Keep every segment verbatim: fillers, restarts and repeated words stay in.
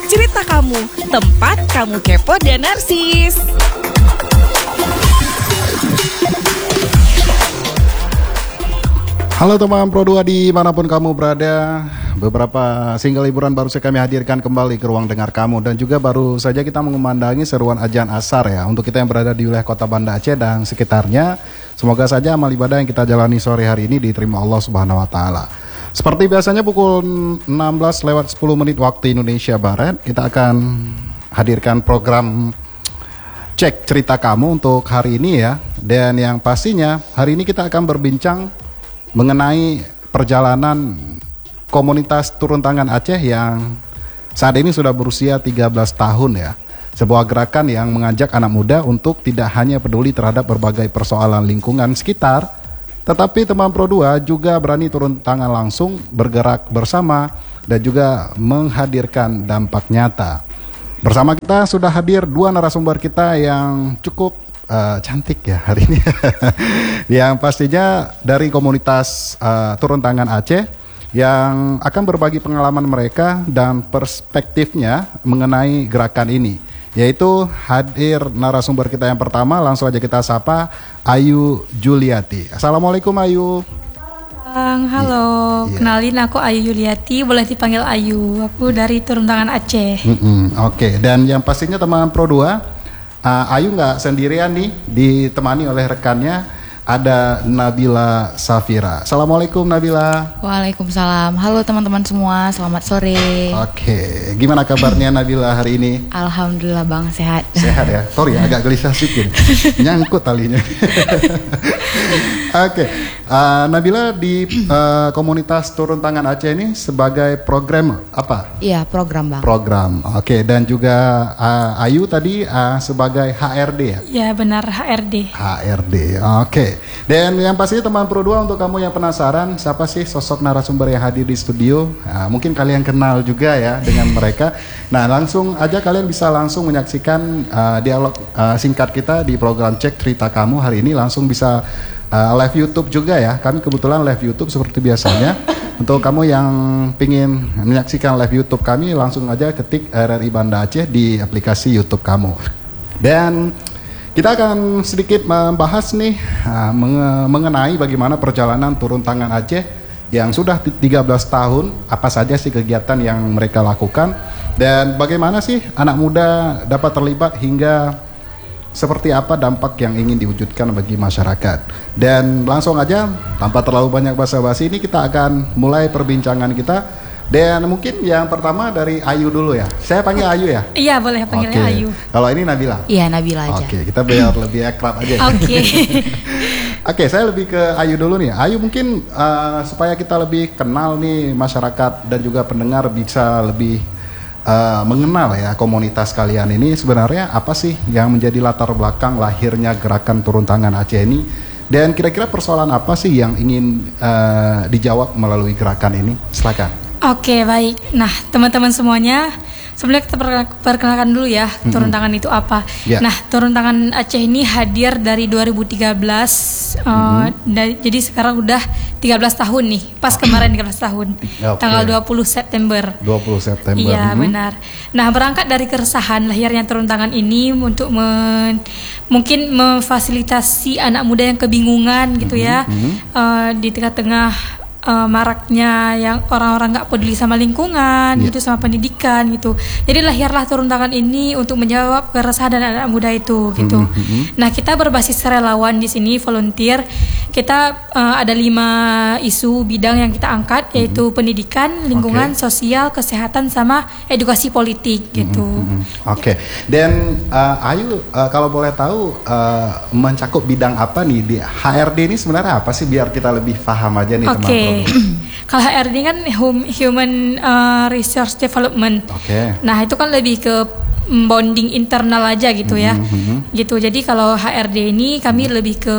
Cerita Kamu, tempat kamu kepo dan narsis. Halo teman Pro dua dimanapun kamu berada. Beberapa single hiburan baru saja kami hadirkan kembali ke ruang dengar kamu. Dan juga baru saja kita mengumandangi seruan ajan asar ya, untuk kita yang berada di wilayah kota Banda Aceh dan sekitarnya. Semoga saja amal ibadah yang kita jalani sore hari ini diterima Allah Subhanahu Wa Taala. Seperti biasanya pukul enam belas lewat sepuluh menit waktu Indonesia Barat, kita akan hadirkan program Cek Cerita Kamu untuk hari ini ya. Dan yang pastinya hari ini kita akan berbincang mengenai perjalanan komunitas turun tangan Aceh yang saat ini sudah berusia tiga belas tahun ya. Sebuah gerakan yang mengajak anak muda untuk tidak hanya peduli terhadap berbagai persoalan lingkungan sekitar, tetapi teman Pro dua juga berani turun tangan langsung, bergerak bersama, dan juga menghadirkan dampak nyata. Bersama kita sudah hadir dua narasumber kita yang cukup Uh, cantik ya hari ini. Yang pastinya dari komunitas uh, turun tangan Aceh yang akan berbagi pengalaman mereka dan perspektifnya mengenai gerakan ini. Yaitu hadir narasumber kita yang pertama, langsung aja kita sapa Ayu Juliati. Assalamualaikum Ayu. Bang, halo, iya. Kenalin aku Ayu Juliati, boleh dipanggil Ayu. Aku dari turun tangan Aceh. Mm-mm, Oke, okay. Dan yang pastinya teman Pro dua, Uh, Ayu nggak sendirian nih, ditemani oleh rekannya, ada Nabila Safira. Assalamualaikum Nabila. Waalaikumsalam. Halo teman-teman semua, selamat sore. Oke, gimana kabarnya Nabila hari ini? Alhamdulillah Bang, sehat. Sehat ya. Sorry agak gelisah sedikit, nyangkut talinya. Oke, uh, Nabila di uh, komunitas turun tangan Aceh ini sebagai program apa? Iya, program Bang. Program. Oke, dan juga uh, Ayu tadi uh, sebagai H R D ya? Ya benar, H R D. H R D. Oke. Dan yang pasti teman Pro dua, untuk kamu yang penasaran siapa sih sosok narasumber yang hadir di studio, nah, mungkin kalian kenal juga ya dengan mereka. Nah, langsung aja kalian bisa langsung menyaksikan uh, dialog uh, singkat kita di program Cek Cerita Kamu hari ini. Langsung bisa uh, live YouTube juga ya. Kami kebetulan live YouTube seperti biasanya. Untuk kamu yang pingin menyaksikan live YouTube kami, langsung aja ketik R R I Banda Aceh di aplikasi YouTube kamu. Dan kita akan sedikit membahas nih uh, mengenai bagaimana perjalanan turun tangan Aceh yang sudah tiga belas tahun, apa saja sih kegiatan yang mereka lakukan, dan bagaimana sih anak muda dapat terlibat hingga seperti apa dampak yang ingin diwujudkan bagi masyarakat. Dan langsung aja tanpa terlalu banyak basa-basi ini kita akan mulai perbincangan kita. Dan mungkin yang pertama dari Ayu dulu ya. Saya panggil Ayu ya? Iya, boleh panggilnya Oke. Ayu. Kalau ini Nabila? Iya, Nabila aja. Oke, kita biar lebih akrab aja. Oke. Oke, saya lebih ke Ayu dulu nih. Ayu, mungkin uh, supaya kita lebih kenal nih masyarakat dan juga pendengar bisa lebih uh, mengenal ya komunitas kalian ini. Sebenarnya apa sih yang menjadi latar belakang lahirnya gerakan turun tangan Aceh ini? Dan kira-kira persoalan apa sih yang ingin uh, dijawab melalui gerakan ini? Silakan. Oke, baik. Nah, teman-teman semuanya, sebelumnya kita perkenalkan dulu ya, mm-hmm. turun tangan itu apa. Yeah. Nah, turun tangan Aceh ini hadir dari dua ribu tiga belas, mm-hmm. uh, da- jadi sekarang udah tiga belas tahun nih, pas okay. kemarin tiga belas tahun, okay. tanggal dua puluh September. dua puluh September. Iya, mm-hmm. benar. Nah, berangkat dari keresahan lahirnya turun tangan ini untuk men- mungkin memfasilitasi anak muda yang kebingungan gitu ya, mm-hmm. uh, di tengah-tengah Uh, maraknya yang orang-orang nggak peduli sama lingkungan, yeah. gitu, sama pendidikan gitu. Jadi lahirlah turun tangan ini untuk menjawab keresahan anak muda itu gitu. Mm-hmm. Nah, kita berbasis relawan di sini, volunteer. Kita uh, ada lima isu bidang yang kita angkat, yaitu mm-hmm. pendidikan, lingkungan, okay. sosial, kesehatan, sama edukasi politik gitu. Mm-hmm. Oke. Okay. Dan uh, Ayu, uh, kalau boleh tahu uh, mencakup bidang apa nih di H R D ini sebenarnya apa sih, biar kita lebih paham aja nih, okay. teman-teman. Kalau H R D kan Human uh, Resource Development. Okay. Nah, itu kan lebih ke bonding internal aja gitu ya. Mm-hmm. Gitu. Jadi kalau H R D ini kami mm-hmm. lebih ke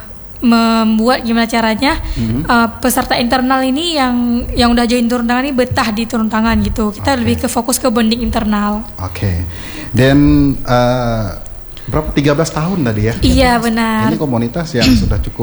membuat gimana caranya mm-hmm. uh, peserta internal ini yang yang udah join turun tangan ini betah di turun tangan gitu. Kita okay. lebih ke fokus ke bonding internal. Oke. Okay. Dan uh, berapa tiga belas tahun tadi ya? Iya, benar. Ini komunitas yang sudah cukup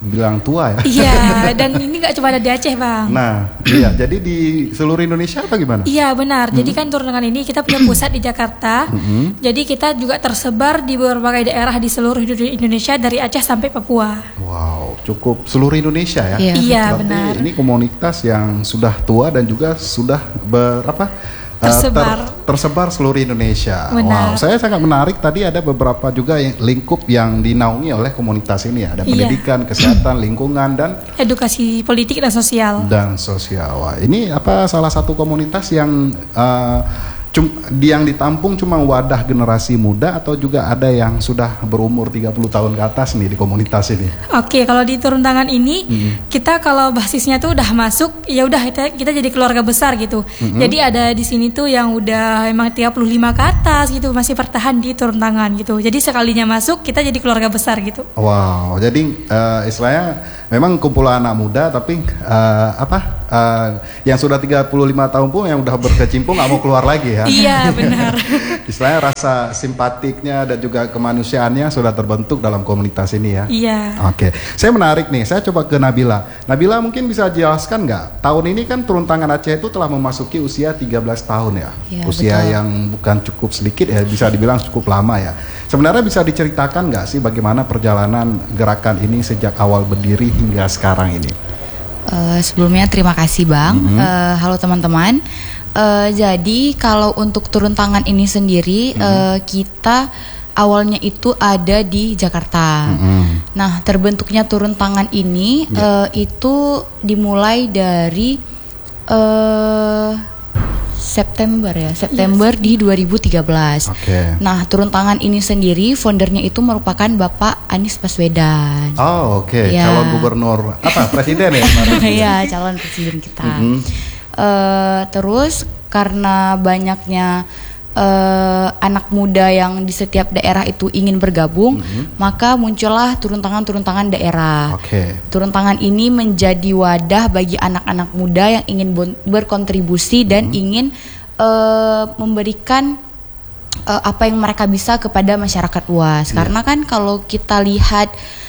bilang tua ya. Iya, dan ini nggak cuma ada di Aceh, Bang. Nah, iya, jadi di seluruh Indonesia atau gimana? Iya, benar. Jadi kan turunangan ini kita punya pusat di Jakarta. Mm-hmm. Jadi kita juga tersebar di berbagai daerah di seluruh Indonesia dari Aceh sampai Papua. Wow, cukup seluruh Indonesia ya? Iya, Iya, Berarti benar. ini komunitas yang sudah tua dan juga sudah berapa? Tersebar. Ter, tersebar seluruh Indonesia. Wow, Benar. saya sangat menarik. Tadi ada beberapa juga yang lingkup yang dinaungi oleh komunitas ini. Ada Iya. pendidikan, kesehatan, lingkungan dan Edukasi politik dan sosial. dan sosial. Wah, ini apa salah satu komunitas yang uh, cum, yang ditampung cuma wadah generasi muda atau juga ada yang sudah berumur tiga puluh tahun ke atas nih di komunitas ini? Oke, kalau di turun tangan ini Hmm. kita kalau basisnya tuh udah masuk, ya udah kita, kita jadi keluarga besar gitu. Hmm. Jadi ada di sini tuh yang udah emang tiga puluh lima ke atas gitu masih bertahan di turun tangan gitu. Jadi sekalinya masuk kita jadi keluarga besar gitu. Wow, jadi uh, istilahnya memang kumpulan anak muda tapi uh, apa uh, yang sudah tiga puluh lima tahun pun yang udah berkecimpung nggak mau keluar lagi ya. Iya, benar. Istilahnya rasa simpatiknya dan juga kemanusiaannya sudah terbentuk dalam komunitas ini ya. Iya. Oke, saya menarik nih. Saya coba ke Nabila. Nabila mungkin bisa jelaskan nggak? Tahun ini kan Turun Tangan Aceh itu telah memasuki usia tiga belas tahun ya. Ya, usia betul. yang bukan cukup sedikit ya, bisa dibilang cukup lama ya. Sebenarnya bisa diceritakan nggak sih bagaimana perjalanan gerakan ini sejak awal berdiri hingga sekarang ini? Eh, sebelumnya terima kasih Bang. Mhm. Eh, halo teman-teman. Eh, jadi kalau untuk turun tangan ini sendiri eh, kita awalnya itu ada di Jakarta. Mhm. Nah terbentuknya turun tangan ini Ya. eh, itu dimulai dari eh, September ya September di dua ribu tiga belas. Oke. Nah turun tangan ini sendiri foundernya itu merupakan Bapak Anies Baswedan. Oh oke, Ya. calon gubernur apa presiden ya? kemarin? Iya, calon presiden kita. Mhm. Eh, terus karena banyaknya eh, anak muda yang di setiap daerah itu ingin bergabung, maka muncullah turun tangan-turun tangan daerah. Oke. Turun tangan ini menjadi wadah bagi anak-anak muda yang ingin bon- berkontribusi dan ingin eh, memberikan eh, apa yang mereka bisa kepada masyarakat luas. Karena kan kalau kita lihat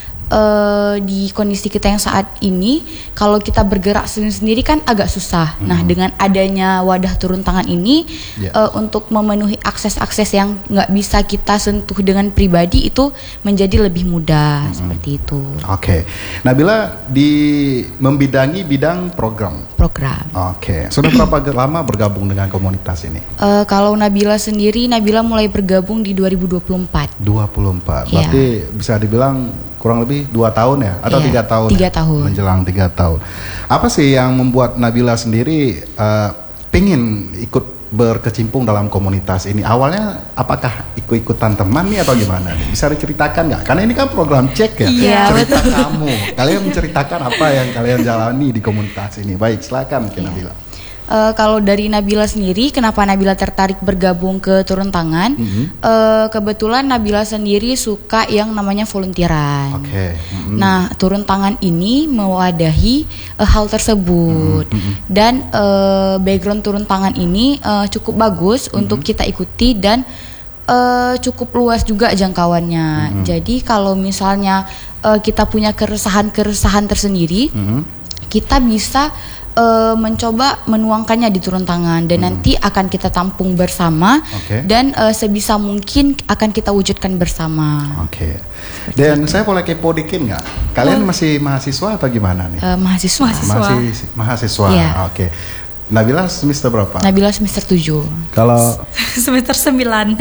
eh, di kondisi kita yang saat ini, kalau kita bergerak sendiri-sendiri kan agak susah. Nah, dengan adanya wadah turun tangan ini Ya. eh, untuk memenuhi akses-akses yang nggak bisa kita sentuh dengan pribadi itu menjadi lebih mudah seperti itu. Oke. Nabila di membidangi bidang program. Program. Oke. Sudah berapa ge- lama bergabung dengan komunitas ini? Eh, kalau Nabila sendiri, Nabila mulai bergabung di dua ribu dua puluh empat. dua puluh empat. Iya. Berarti bisa dibilang kurang lebih dua tahun ya atau Iya, tiga tahun? tiga ya? tahun. Menjelang tiga tahun. Apa sih yang membuat Nabila sendiri eh, pingin ikut berkecimpung dalam komunitas ini? Awalnya apakah ikut-ikutan teman nih atau gimana nih? Bisa diceritakan nggak? Karena ini kan program cek ya. Iya, Cerita kamu. Kalian menceritakan apa yang kalian jalani di komunitas ini. Baik, silakan mungkin Nabila. Eh, kalau dari Nabila sendiri, kenapa Nabila tertarik bergabung ke Turun Tangan? Mhm. Eh, kebetulan Nabila sendiri suka yang namanya volunteeran. Oke. Mhm. Nah, Turun Tangan ini mewadahi eh, hal tersebut. Mhm, mhm. Dan eh, background Turun Tangan ini eh, cukup bagus untuk kita ikuti dan eh, cukup luas juga jangkauannya. Mhm. Jadi kalau misalnya eh, kita punya keresahan-keresahan tersendiri, Mhm. kita bisa eh, mencoba menuangkannya di Turun Tangan dan nanti akan kita tampung bersama Oke. dan eh, sebisa mungkin akan kita wujudkan bersama. Oke. Dan saya boleh kepo dikit nggak? Kalian masih mahasiswa atau gimana nih? Eh, mahasiswa. Mahasiswa. Masih mahasiswa. Iya. Oke. Nabila semester berapa? Nabila semester tujuh. Kalau Semester sembilan.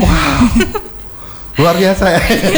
luar biasa ya.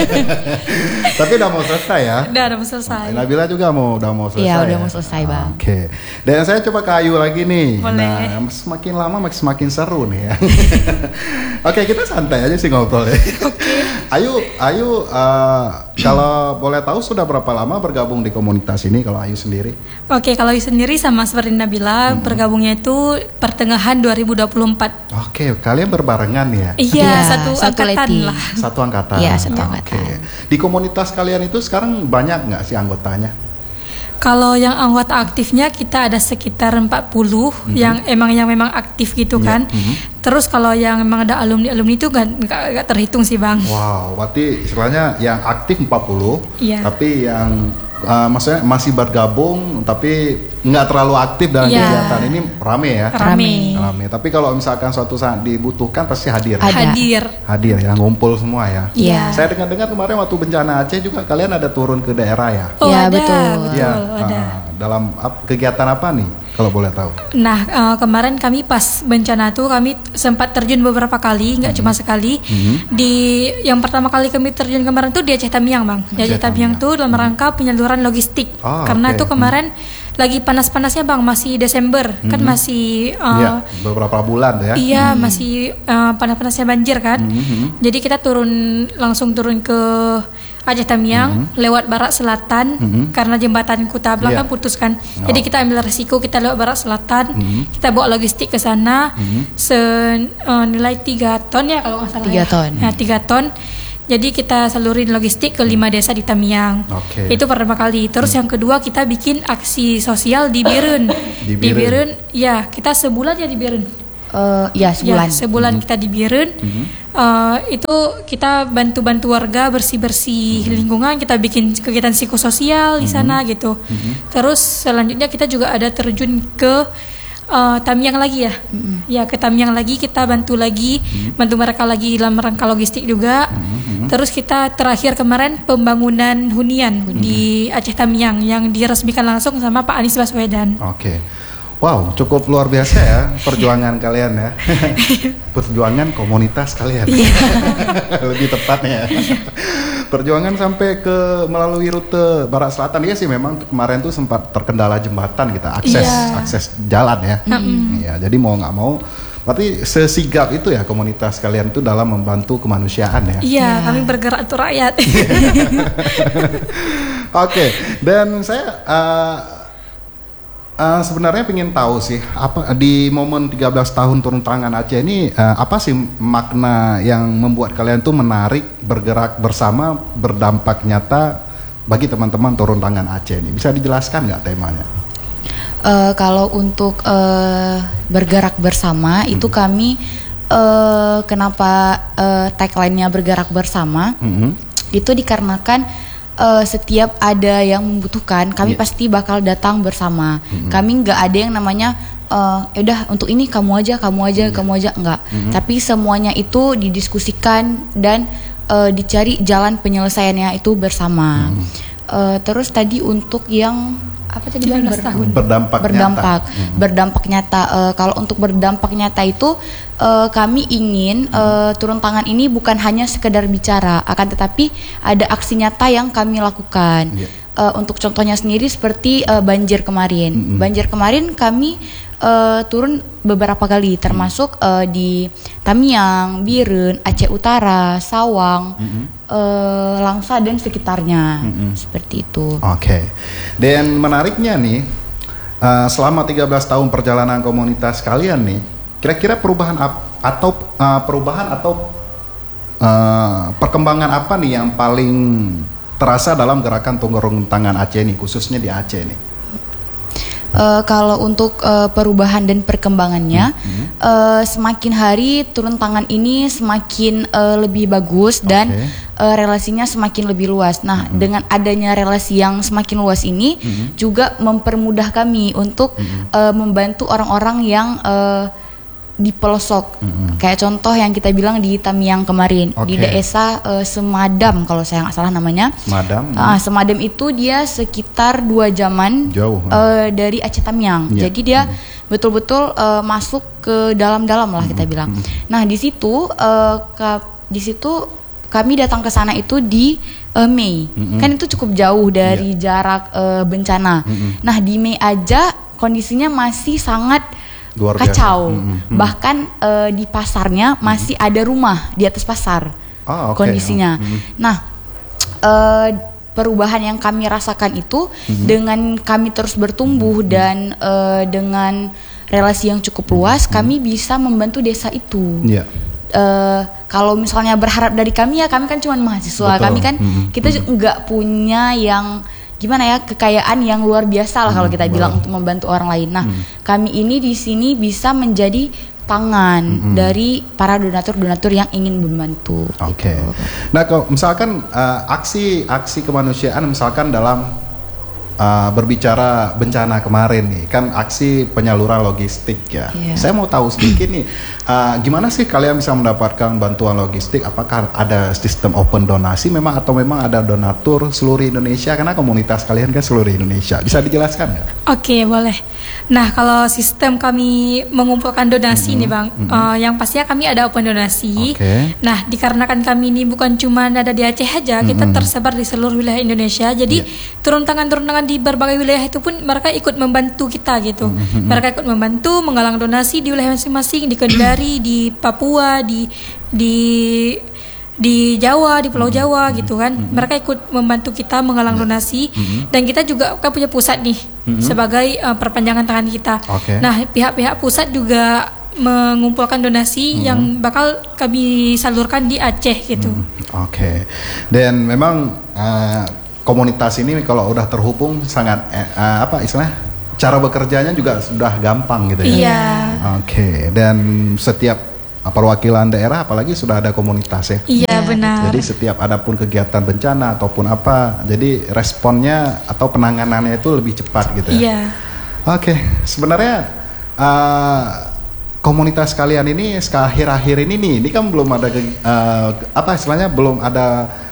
Tapi udah mau selesai ya. Udah, udah mau selesai. Nabila juga mau udah mau selesai. Iya, udah ya? mau selesai, Bang. Oke. Dan saya coba ke Ayu lagi nih. Boleh. Nah, semakin lama makin semakin seru nih ya. Oke, kita santai aja sih ngobrol ya. Oke. Ayu, Ayu eh, kalau boleh tahu sudah berapa lama bergabung di komunitas ini kalau Ayu sendiri? Oke, kalau sendiri sama seperti Nabila, bergabungnya itu pertengahan dua ribu dua puluh empat. Oke, kalian berbarengan ya? Iya, Iya, satu, satu angkatan leti. lah. Satu angkatan. Iya, satu Oke. angkatan. Di komunitas kalian itu sekarang banyak nggak sih anggotanya? Kalau yang anggota aktifnya kita ada sekitar empat puluh yang emang yang memang aktif gitu Iya, kan. mhm. Terus kalau yang memang ada alumni-alumni itu nggak nggak- nggak terhitung sih, Bang. Wow, berarti istilahnya yang aktif empat puluh, Iya. tapi yang uh, maksudnya masih bergabung tapi nggak terlalu aktif dalam Iya. kegiatan ini, rame ya. Rame. Rame. Tapi kalau misalkan suatu saat dibutuhkan pasti hadir. Ada. Hadir. Hadir ya, ngumpul semua ya. Iya. Saya dengar-dengar kemarin waktu bencana Aceh juga kalian ada turun ke daerah ya. Oh, Ya, ada, betul. betul, Ya, ada. uh, dalam ap- kegiatan apa nih kalau boleh tahu? Nah, eh, kemarin kami pas bencana tuh kami sempat terjun beberapa kali, nggak cuma sekali. Di yang pertama kali kami terjun kemarin tuh di Aceh Tamiang, Bang. Di Aceh Aceh Tamiang Tamiang. tuh dalam rangka penyaluran logistik. Oh, Karena oke. tuh kemarin lagi panas-panasnya, Bang, masih Desember. Kan masih eh, Iya, beberapa bulan tuh ya. Iya, masih eh, panas-panasnya banjir kan. Jadi kita turun langsung turun ke Aceh Tamiang lewat barat selatan karena jembatan Kuta Blang Iya. kan putus kan. Oh. Jadi kita ambil resiko kita lewat barat selatan, kita bawa logistik ke sana senilai tiga ton ya kalau nggak salah. Tiga ya. ton. Ya, tiga ton. Jadi kita salurin logistik ke lima desa di Tamiang. Oke. Itu pertama kali. Terus yang kedua kita bikin aksi sosial di Birun. Di Di Birun. Birun, ya kita sebulan ya di Birun. Eh, ya sebulan. Ya, sebulan kita di Birun. Eh, itu kita bantu-bantu warga bersih-bersih lingkungan, kita bikin kegiatan psikososial di sana gitu. Terus selanjutnya kita juga ada terjun ke eh, Tamiang lagi ya. Ya, ke Tamiang lagi kita bantu lagi, bantu mereka lagi dalam rangka logistik juga. Terus kita terakhir kemarin pembangunan hunian di Aceh Tamiang yang diresmikan langsung sama Pak Anies Baswedan. Oke. Wow, cukup luar biasa ya perjuangan kalian ya. Perjuangan komunitas kalian. Lebih tepatnya. Perjuangan sampai ke melalui rute barat selatan. Iya sih, memang kemarin tuh sempat terkendala jembatan kita, akses Iya. akses jalan ya. Iya, jadi mau nggak mau berarti sesigap itu ya komunitas kalian itu dalam membantu kemanusiaan ya. Iya, kami bergerak untuk rakyat. Oke, dan saya uh, uh, sebenarnya ingin tahu sih apa di momen tiga belas tahun turun tangan Aceh ini uh, apa sih makna yang membuat kalian tuh menarik, bergerak bersama, berdampak nyata bagi teman-teman turun tangan Aceh ini. Bisa dijelaskan nggak temanya? Eh, kalau untuk eh, bergerak bersama itu kami eh, kenapa eh, tagline-nya bergerak bersama Mhm. itu dikarenakan eh, setiap ada yang membutuhkan kami Iya. pasti bakal datang bersama. Kami nggak ada yang namanya eh udah untuk ini kamu aja, kamu aja, kamu aja enggak. Tapi semuanya itu didiskusikan dan eh, dicari jalan penyelesaiannya itu bersama. Eh, terus tadi untuk yang apa tadi Bang? tiga belas tahun. Berdampak, berdampak nyata. berdampak nyata. Eh, kalau untuk berdampak nyata itu eh, kami ingin eh, turun tangan ini bukan hanya sekedar bicara, akan tetapi ada aksi nyata yang kami lakukan. Iya. Eh, untuk contohnya sendiri seperti eh, banjir kemarin. Banjir kemarin kami eh, turun beberapa kali, termasuk eh, di Tamiang, Birun, Aceh Utara, Sawang, eh, Langsa dan sekitarnya. Seperti itu. Oke, dan menariknya nih, uh, selama tiga belas tahun perjalanan komunitas kalian nih, kira-kira perubahan ap- atau uh, perubahan atau uh, perkembangan apa nih yang paling terasa dalam gerakan turun tangan Aceh nih, khususnya di Aceh nih? Eh, kalau untuk eh, perubahan dan perkembangannya, eh, semakin hari turun tangan ini semakin eh, lebih bagus dan Oke. eh, relasinya semakin lebih luas. Nah, dengan adanya relasi yang semakin luas ini juga mempermudah kami untuk eh, membantu orang-orang yang eh, di pelosok. Kayak contoh yang kita bilang di Tamiang kemarin, Oke. di desa eh, Semadam kalau saya nggak salah namanya. Madam, Ah, Semadam itu dia sekitar dua jaman Jauh. eh, dari Aceh Tamiang. Iya. Jadi dia betul-betul eh, masuk ke dalam-dalam lah kita bilang. Nah di situ eh, ka- di situ kami datang ke sana itu di eh, Mei. Kan itu cukup jauh dari jarak eh, bencana. Nah di Mei aja kondisinya masih sangat Luar biasa. kacau. Mm-mm. Bahkan eh, di pasarnya masih ada rumah di atas pasar Ah, oke. kondisinya. Mm-mm. Nah, eh, perubahan yang kami rasakan itu dengan kami terus bertumbuh dan eh, dengan relasi yang cukup luas, kami bisa membantu desa itu. Iya. Eh, kalau misalnya berharap dari kami ya kami kan cuma mahasiswa, Betul. kami kan Mhm. kita juga nggak punya yang gimana ya kekayaan yang luar biasa lah kalau kita bilang untuk membantu orang lain. Nah, kami ini di sini bisa menjadi tangan dari para donatur-donatur yang ingin membantu. Oke. gitu. Nah, kalau misalkan uh, aksi-aksi kemanusiaan misalkan dalam uh, berbicara bencana kemarin nih, kan aksi penyaluran logistik ya. Iya. Saya mau tahu sedikit nih, uh, gimana sih kalian bisa mendapatkan bantuan logistik? Apakah ada sistem open donasi memang atau memang ada donatur seluruh Indonesia? Karena komunitas kalian kan seluruh Indonesia. Bisa dijelaskan nggak? Oke, boleh. Nah, kalau sistem kami mengumpulkan donasi Mm-hmm. nih Bang, Mm-hmm. uh, yang pastinya kami ada open donasi. Oke. Nah, dikarenakan kami ini bukan cuma ada di Aceh aja, kita Mm-hmm. tersebar di seluruh wilayah Indonesia. Jadi Yeah. turun tangan-turun tangan di berbagai wilayah itu pun mereka ikut membantu kita gitu. Mm-hmm. Mereka ikut membantu menggalang donasi di wilayah masing-masing, di Kendari, di Papua, di di di Jawa, di Pulau Jawa gitu kan. Mereka ikut membantu kita menggalang donasi, dan kita juga kan punya pusat nih sebagai uh, perpanjangan tangan kita. Oke. Nah, pihak-pihak pusat juga mengumpulkan donasi yang bakal kami salurkan di Aceh gitu. Oke. Dan memang uh, komunitas ini kalau udah terhubung sangat eh, uh, apa istilahnya? Cara bekerjanya juga sudah gampang gitu ya. Iya. Oke. Dan setiap perwakilan daerah apalagi sudah ada komunitas ya. Iya, benar. Jadi setiap ada pun kegiatan bencana ataupun apa, jadi responnya atau penanganannya itu lebih cepat gitu ya. Iya. Oke, sebenarnya uh, komunitas kalian ini akhir-akhir ini nih, ini kan belum ada uh, apa istilahnya belum ada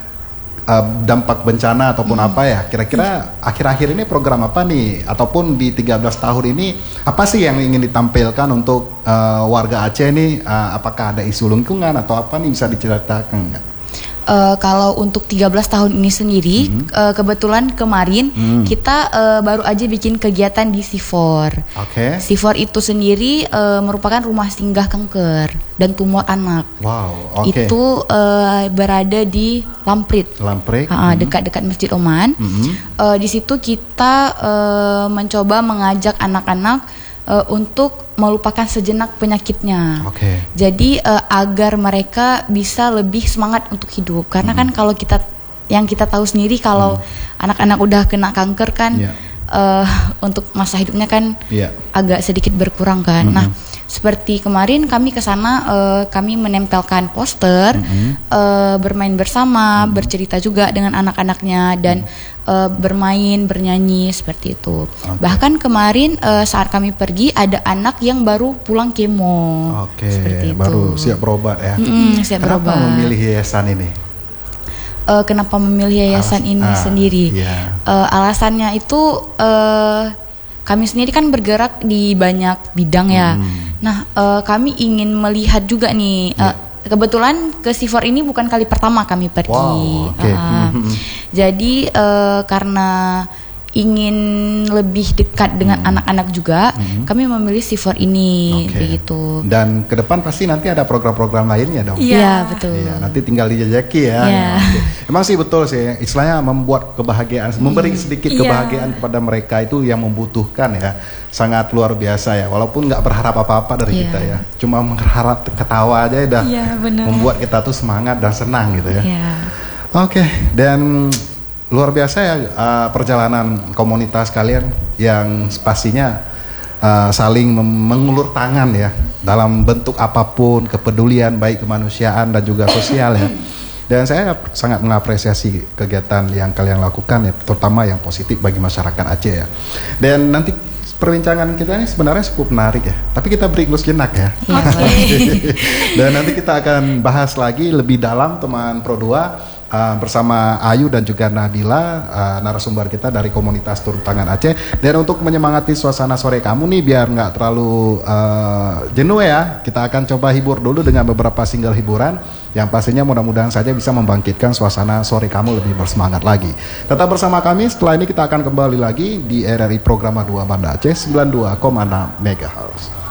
uh, dampak bencana ataupun apa ya. Kira-kira akhir-akhir ini program apa nih ataupun di tiga belas tahun ini apa sih yang ingin ditampilkan untuk uh, warga Aceh nih? Uh, apakah ada isu lingkungan atau apa nih, bisa diceritakan nggak? Uh, kalau untuk tiga belas tahun ini sendiri, mm-hmm. uh, kebetulan kemarin mm. kita uh, baru aja bikin kegiatan di C four. Oke. C four itu sendiri uh, merupakan rumah singgah kanker dan tumor anak. Wow, oke. Okay. Itu uh, berada di Lamprit. Lamprit. Uh, mm-hmm. Dekat-dekat Masjid Oman. Mm-hmm. Uh, di situ kita uh, mencoba mengajak anak-anak Uh, untuk melupakan sejenak penyakitnya. Oke. Okay. Jadi uh, agar mereka bisa lebih semangat untuk hidup. Karena hmm. kan kalau kita, yang kita tahu sendiri kalau hmm. anak-anak udah kena kanker kan, yeah. uh, untuk masa hidupnya kan yeah. agak sedikit berkurang kan. Hmm. Nah, seperti kemarin kami ke sana, uh, kami menempelkan poster, mm-hmm. uh, bermain bersama, mm-hmm. bercerita juga dengan anak-anaknya dan mm-hmm. uh, bermain, bernyanyi seperti itu. Okay. Bahkan kemarin uh, saat kami pergi ada anak yang baru pulang kemo. Oke, okay, baru siap berobat ya. Mm-hmm, siap Kenapa berobat. memilih yayasan ini? Uh, kenapa memilih yayasan Alas, ini ah, sendiri? Yeah. Uh, alasannya itu uh, kami sendiri kan bergerak di banyak bidang ya. Hmm. Nah, uh, kami ingin melihat juga nih. Uh, yeah. Kebetulan ke C four ini bukan kali pertama kami pergi. Wow, okay. uh, jadi uh, karena ingin lebih dekat dengan hmm. anak-anak juga, hmm. kami memilih C four ini, okay. begitu. Dan ke depan pasti nanti ada program-program lainnya dong. Iya, yeah, betul. Ya, nanti tinggal dijajaki ya. Yeah. Okay. Emang sih betul sih, istilahnya membuat kebahagiaan, hmm. memberi sedikit yeah. kebahagiaan kepada mereka itu yang membutuhkan ya, sangat luar biasa ya. Walaupun nggak berharap apa-apa dari yeah. kita ya, cuma mengharap ketawa aja udah yeah, membuat kita tuh semangat dan senang gitu ya. Yeah. Oke, okay. Dan luar biasa ya uh, perjalanan komunitas kalian yang pastinya uh, saling mengulur tangan ya dalam bentuk apapun, kepedulian baik kemanusiaan dan juga sosial ya. Dan saya sangat mengapresiasi kegiatan yang kalian lakukan ya, terutama yang positif bagi masyarakat Aceh ya. Dan nanti perbincangan kita ini sebenarnya cukup menarik ya, tapi kita break dulu sejenak ya. Okay. Dan nanti kita akan bahas lagi lebih dalam teman Pro dua Uh, bersama Ayu dan juga Nabila, uh, narasumber kita dari komunitas Turun Tangan Aceh. Dan untuk menyemangati suasana sore kamu nih biar nggak terlalu uh, jenuh ya, kita akan coba hibur dulu dengan beberapa single hiburan yang pastinya mudah-mudahan saja bisa membangkitkan suasana sore kamu lebih bersemangat lagi. Tetap bersama kami, setelah ini kita akan kembali lagi di R R I Programa dua Banda Aceh sembilan puluh dua koma enam megahertz.